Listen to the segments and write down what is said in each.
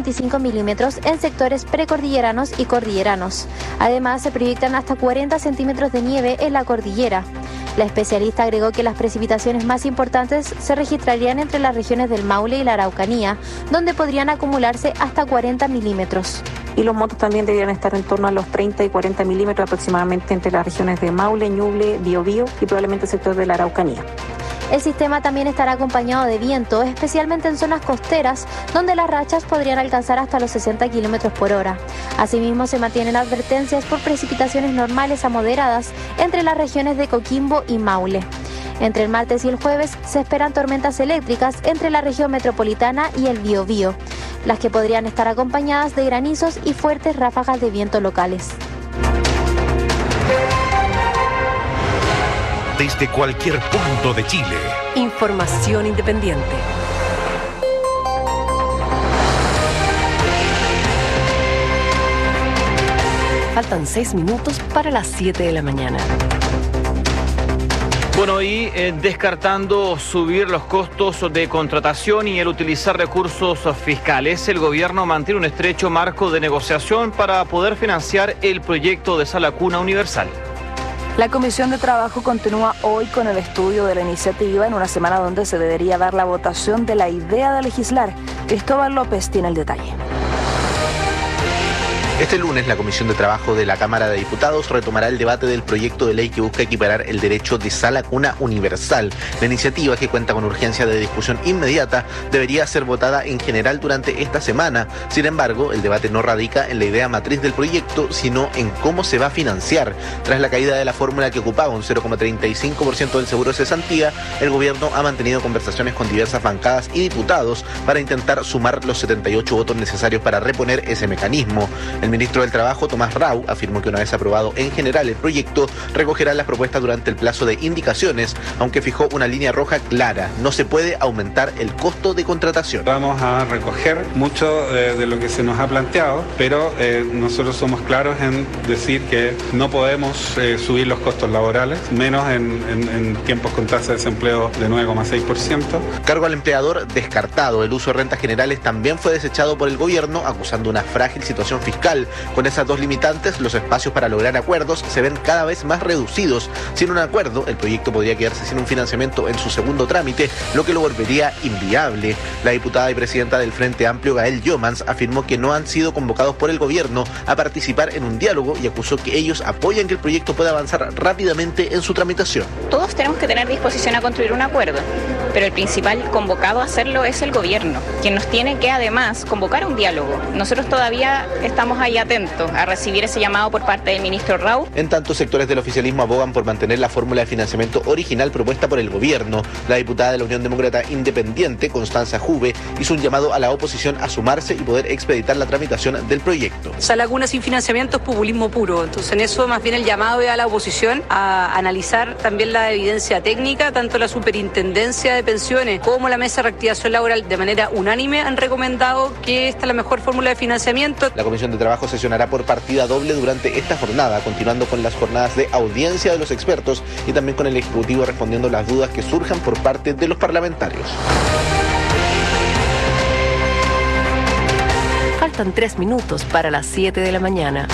25 milímetros en sectores precordilleranos y cordilleranos. Además, se proyectan hasta 40 centímetros de nieve en la cordillera. La especialista agregó que las precipitaciones más importantes se registrarían entre las regiones del Maule y la Araucanía, donde podrían acumularse hasta 40 milímetros. Y los montos también deberían estar en torno a los 30 y 40 milímetros aproximadamente entre las regiones de Maule, Ñuble, Biobío y probablemente el sector de la Araucanía. El sistema también estará acompañado de viento, especialmente en zonas costeras, donde las rachas podrían alcanzar hasta los 60 kilómetros por hora. Asimismo, se mantienen advertencias por precipitaciones normales a moderadas entre las regiones de Coquimbo y Maule. Entre el martes y el jueves se esperan tormentas eléctricas entre la región metropolitana y el Biobío, las que podrían estar acompañadas de granizos y fuertes ráfagas de viento locales. Desde cualquier punto de Chile. Información independiente. Faltan 6 minutos para las 7 de la mañana. Bueno, y descartando subir los costos de contratación y el utilizar recursos fiscales, el gobierno mantiene un estrecho marco de negociación para poder financiar el proyecto de Sala Cuna Universal. La Comisión de Trabajo continúa hoy con el estudio de la iniciativa en una semana donde se debería dar la votación de la idea de legislar. Cristóbal López tiene el detalle. Este lunes, la Comisión de Trabajo de la Cámara de Diputados retomará el debate del proyecto de ley que busca equiparar el derecho de sala cuna universal. La iniciativa, que cuenta con urgencia de discusión inmediata, debería ser votada en general durante esta semana. Sin embargo, el debate no radica en la idea matriz del proyecto, sino en cómo se va a financiar. Tras la caída de la fórmula que ocupaba un 0,35% del seguro de cesantía, el gobierno ha mantenido conversaciones con diversas bancadas y diputados para intentar sumar los 78 votos necesarios para reponer ese mecanismo. El ministro del Trabajo, Tomás Rau, afirmó que una vez aprobado en general el proyecto, recogerá las propuestas durante el plazo de indicaciones, aunque fijó una línea roja clara: no se puede aumentar el costo de contratación. Vamos a recoger mucho de lo que se nos ha planteado, pero nosotros somos claros en decir que no podemos subir los costos laborales, menos en tiempos con tasa de desempleo de 9,6%. Cargo al empleador descartado. El uso de rentas generales también fue desechado por el gobierno, acusando una frágil situación fiscal. Con esas dos limitantes, los espacios para lograr acuerdos se ven cada vez más reducidos. Sin un acuerdo, el proyecto podría quedarse sin un financiamiento en su segundo trámite, lo que lo volvería inviable. La diputada y presidenta del Frente Amplio, Gael Jomans, afirmó que no han sido convocados por el gobierno a participar en un diálogo y acusó que ellos apoyan que el proyecto pueda avanzar rápidamente en su tramitación. Todos tenemos que tener disposición a construir un acuerdo, pero el principal convocado a hacerlo es el gobierno, quien nos tiene que además convocar a un diálogo. Nosotros todavía estamos ahí atentos a recibir ese llamado por parte del ministro Rau. En tanto, sectores del oficialismo abogan por mantener la fórmula de financiamiento original propuesta por el gobierno. La diputada de la Unión Demócrata Independiente, Constanza Juve, hizo un llamado a la oposición a sumarse y poder expeditar la tramitación del proyecto. Sala Cuna sin financiamiento es populismo puro. Entonces, en eso más bien el llamado es a la oposición a analizar también la evidencia técnica. Tanto la Superintendencia de Pensiones como la Mesa de Reactivación Laboral de manera unánime han recomendado que esta es la mejor fórmula de financiamiento. La Comisión de Trabajo sesionará por partida doble durante esta jornada, continuando con las jornadas de audiencia de los expertos y también con el Ejecutivo respondiendo las dudas que surjan por parte de los parlamentarios. Faltan 3 minutos para las 7 de la mañana.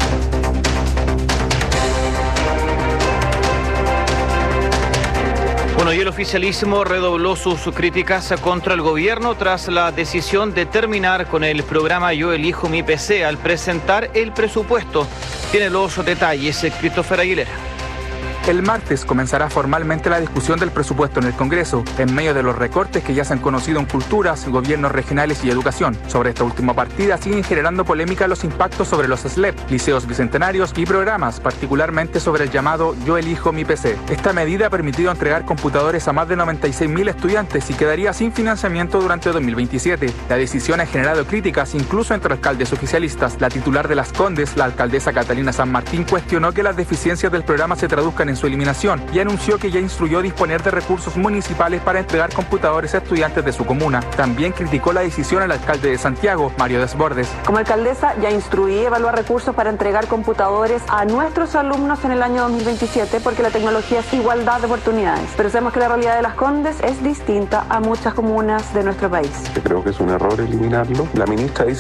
Bueno, y el oficialismo redobló sus críticas contra el gobierno tras la decisión de terminar con el programa Yo Elijo Mi PC al presentar el presupuesto. Tiene los detalles Christopher Aguilera. El martes comenzará formalmente la discusión del presupuesto en el Congreso, en medio de los recortes que ya se han conocido en culturas, gobiernos regionales y educación. Sobre esta última partida siguen generando polémica los impactos sobre los SLEP, liceos bicentenarios y programas, particularmente sobre el llamado Yo Elijo Mi PC. Esta medida ha permitido entregar computadores a más de 96.000 estudiantes y quedaría sin financiamiento durante 2027. La decisión ha generado críticas incluso entre alcaldes oficialistas. La titular de Las Condes, la alcaldesa Catalina San Martín, cuestionó que las deficiencias del programa se traduzcan en su eliminación y anunció que ya instruyó disponer de recursos municipales para entregar computadores a estudiantes de su comuna. También criticó la decisión al alcalde de Santiago, Mario Desbordes. Como alcaldesa ya instruí evaluar recursos para entregar computadores a nuestros alumnos en el año 2027 porque la tecnología es igualdad de oportunidades. Pero sabemos que la realidad de Las Condes es distinta a muchas comunas de nuestro país. Creo que es un error eliminarlo. La ministra dice